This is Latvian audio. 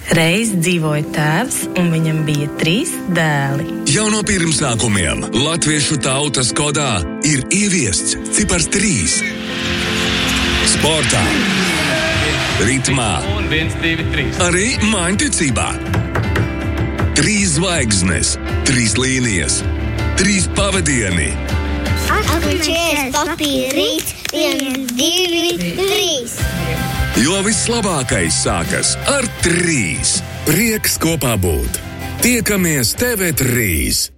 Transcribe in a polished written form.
Reiz dzīvoja tēvs, un viņam bija 3 dēli. Jau no pirmsākumiem latviešu tautas kodā ir ieviests cipars 3. Sportā, ritmā un 1, 2, 3. Arī mājņticībā. 3 zvaigznes, 3 līnijas, 3 pavadieni. Atpakaļ papīra rīts, 1, 2, 3. Jo vislabākais sākas ar 3. Prieks kopā būt. Tiekamies TV3.